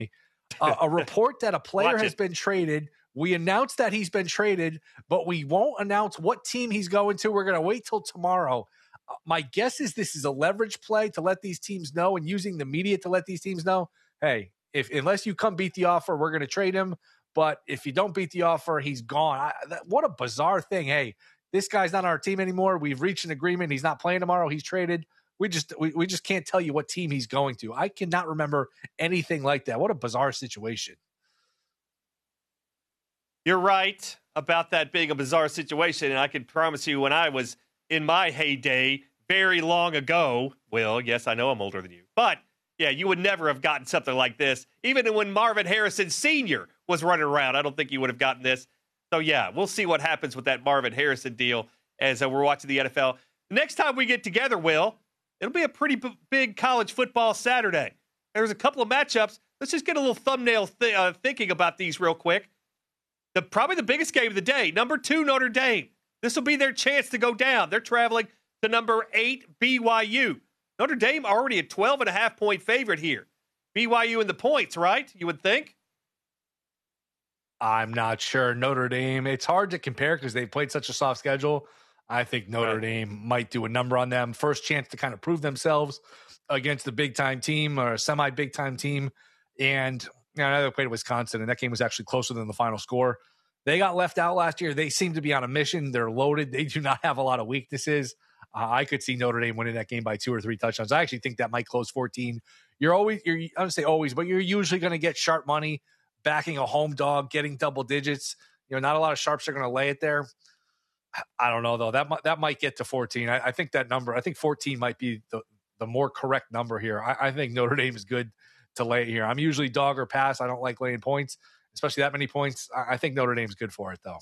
A report that a player has been traded. We announced that he's been traded, but we won't announce what team he's going to. We're going to wait till tomorrow. My guess is this is a leverage play to let these teams know, and using the media to let these teams know, hey, unless you come beat the offer, we're going to trade him. But if you don't beat the offer, he's gone. What a bizarre thing. Hey, this guy's not on our team anymore. We've reached an agreement. He's not playing tomorrow. He's traded. We just can't tell you what team he's going to. I cannot remember anything like that. What a bizarre situation. You're right about that being a bizarre situation, and I can promise you when I was in my heyday very long ago, Will, yes, I know I'm older than you, but yeah, you would never have gotten something like this. Even when Marvin Harrison Sr. was running around, I don't think you would have gotten this. So yeah, we'll see what happens with that Marvin Harrison deal as we're watching the NFL. Next time we get together, Will, it'll be a pretty big college football Saturday. There's a couple of matchups. Let's just get a little thumbnail thinking about these real quick. Probably the biggest game of the day, number 2 Notre Dame. This will be their chance to go down. They're traveling to number 8 BYU. Notre Dame already a 12.5-point favorite here. BYU in the points, right? You would think? I'm not sure. Notre Dame, it's hard to compare because they've played such a soft schedule. I think Notre Dame might do a number on them. First chance to kind of prove themselves against a big-time team or a semi-big-time team. And I know they played Wisconsin, and that game was actually closer than the final score. They got left out last year. They seem to be on a mission. They're loaded. They do not have a lot of weaknesses. I could see Notre Dame winning that game by 2 or 3 touchdowns. I actually think that might close 14. I don't say always, but you're usually going to get sharp money backing a home dog, getting double digits. Not a lot of sharps are going to lay it there. I don't know, though. That might get to 14. I think that number, I think 14 might be the more correct number here. I think Notre Dame is good to lay it here. I'm usually dog or pass. I don't like laying points, especially that many points. I think Notre Dame's good for it, though.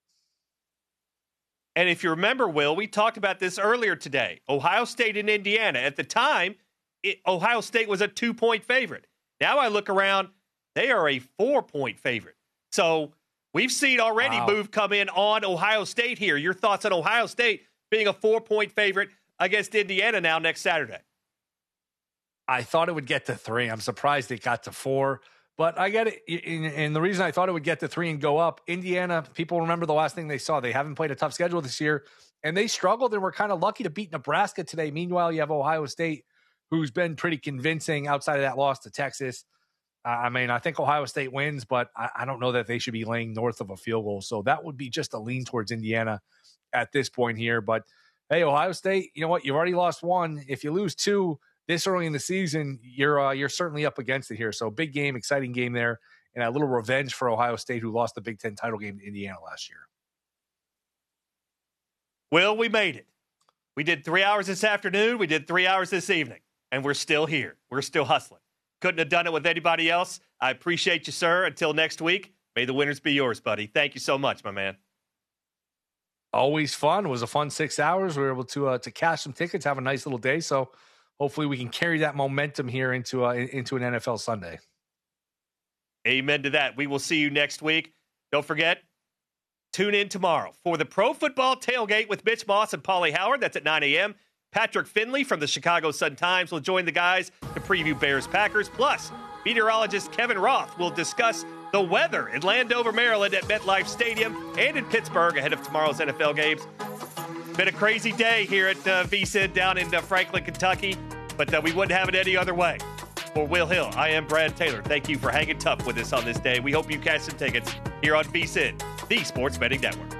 And if you remember, Will, we talked about this earlier today. Ohio State and Indiana. At the time, Ohio State was a 2-point favorite. Now I look around, they are a 4-point favorite. So we've seen already move come in on Ohio State here. Your thoughts on Ohio State being a 4-point favorite against Indiana now next Saturday? I thought it would get to 3. I'm surprised it got to 4. But I get it. And the reason I thought it would get to 3 and go up, Indiana, people remember the last thing they saw. They haven't played a tough schedule this year, and they struggled and were kind of lucky to beat Nebraska today. Meanwhile, you have Ohio State, who's been pretty convincing outside of that loss to Texas. I think Ohio State wins, but I don't know that they should be laying north of a field goal. So that would be just a lean towards Indiana at this point here. But, hey, Ohio State, you know what? You've already lost 1. If you lose 2 this early in the season, you're certainly up against it here. So big game, exciting game there, and a little revenge for Ohio State, who lost the Big Ten title game to Indiana last year. Well, we made it. We did 3 hours this afternoon. We did 3 hours this evening, and we're still here. We're still hustling. Couldn't have done it with anybody else. I appreciate you, sir. Until next week, may the winners be yours, buddy. Thank you so much, my man. Always fun. It was a fun 6 hours. We were able to cash some tickets, have a nice little day. So hopefully we can carry that momentum here into an NFL Sunday. Amen to that. We will see you next week. Don't forget, tune in tomorrow for the Pro Football Tailgate with Mitch Moss and Paulie Howard. That's at 9 a.m. Patrick Finley from the Chicago Sun-Times will join the guys to preview Bears-Packers. Plus, meteorologist Kevin Roth will discuss the weather in Landover, Maryland at MetLife Stadium and in Pittsburgh ahead of tomorrow's NFL games. Been a crazy day here at VSiN down in Franklin, Kentucky, but we wouldn't have it any other way. For Will Hill, I am Brad Taylor. Thank you for hanging tough with us on this day. We hope you catch some tickets here on VSiN, the Sports Betting Network.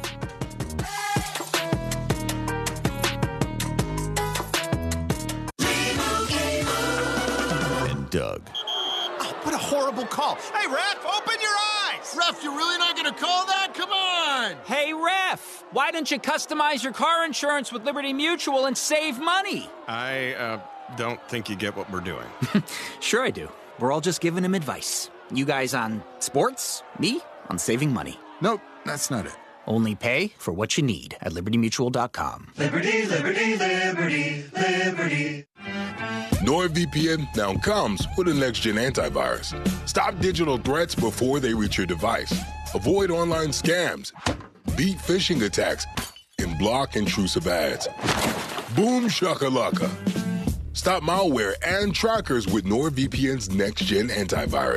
And Doug. Oh, what a horrible call. Hey, ref, open your eyes. Ref, you're really not going to call that? Come on. Hey, ref, why don't you customize your car insurance with Liberty Mutual and save money? I don't think you get what we're doing. Sure I do. We're all just giving him advice. You guys on sports, me on saving money. Nope, that's not it. Only pay for what you need at LibertyMutual.com. Liberty, liberty, liberty, liberty. NordVPN now comes with a next-gen antivirus. Stop digital threats before they reach your device. Avoid online scams. Beat phishing attacks. And block intrusive ads. Boom shakalaka. Stop malware and trackers with NordVPN's next-gen antivirus.